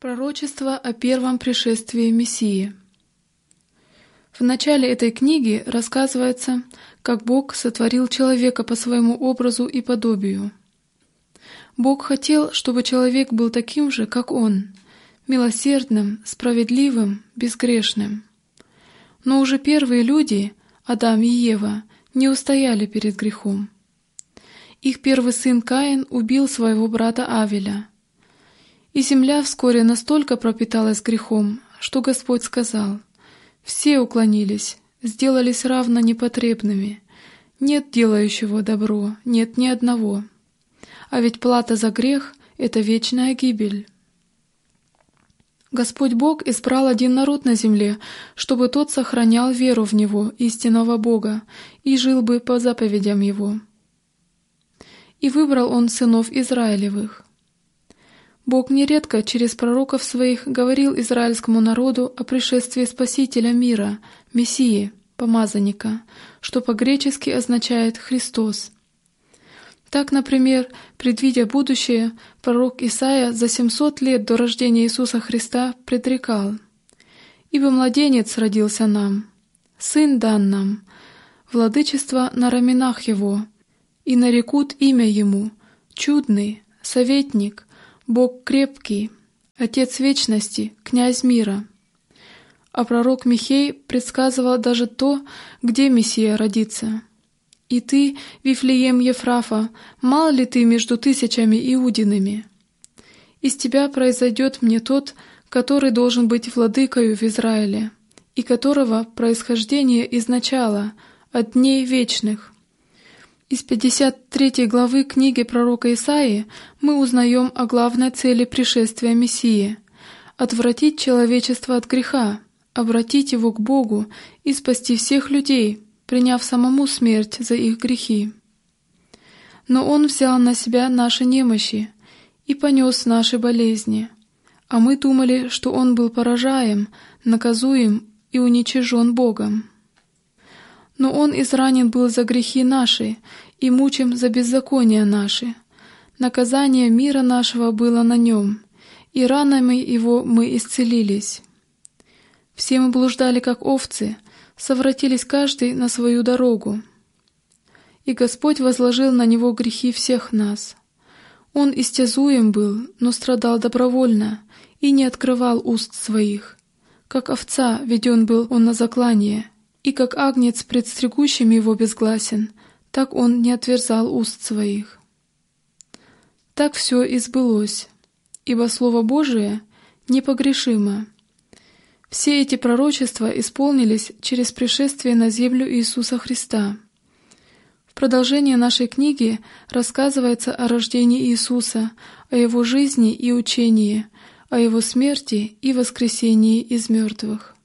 Пророчество о первом пришествии Мессии. В начале этой книги рассказывается, как Бог сотворил человека по своему образу и подобию. Бог хотел, чтобы человек был таким же, как Он, милосердным, справедливым, безгрешным. Но уже первые люди, Адам и Ева, не устояли перед грехом. Их первый сын Каин убил своего брата Авеля. И земля вскоре настолько пропиталась грехом, что Господь сказал: «Все уклонились, сделались равно непотребными. Нет делающего добро, нет ни одного. А ведь плата за грех — это вечная гибель». Господь Бог избрал один народ на земле, чтобы тот сохранял веру в Него, истинного Бога, и жил бы по заповедям Его. И выбрал Он сынов Израилевых. Бог нередко через пророков своих говорил израильскому народу о пришествии Спасителя мира, Мессии, помазанника, что по-гречески означает «Христос». Так, например, предвидя будущее, пророк Исаия за 700 лет до рождения Иисуса Христа предрекал: «Ибо младенец родился нам, сын дан нам, владычество на раменах его, и нарекут имя ему Чудный, Советник, Бог крепкий, Отец вечности, Князь мира». А пророк Михей предсказывал даже то, где Мессия родится. «И ты, Вифлеем Ефрафа, мал ли ты между тысячами иудиными? Из тебя произойдет мне тот, который должен быть владыкою в Израиле, и которого происхождение изначало, от дней вечных». Из 53 главы книги пророка Исаии мы узнаем о главной цели пришествия Мессии — отвратить человечество от греха, обратить его к Богу и спасти всех людей, приняв самому смерть за их грехи. Но Он взял на себя наши немощи и понес наши болезни, а мы думали, что Он был поражаем, наказуем и уничижен Богом. Но Он изранен был за грехи наши и мучим за беззакония наши. Наказание мира нашего было на Нем, и ранами Его мы исцелились. Все мы блуждали, как овцы, совратились каждый на свою дорогу. И Господь возложил на Него грехи всех нас. Он истязуем был, но страдал добровольно и не открывал уст своих. Как овца веден был Он на заклание, и как агнец пред стригущим Его безгласен, так Он не отверзал уст своих. Так все и сбылось, ибо Слово Божие непогрешимо. Все эти пророчества исполнились через пришествие на землю Иисуса Христа. В продолжение нашей книги рассказывается о рождении Иисуса, о Его жизни и учении, о Его смерти и воскресении из мертвых.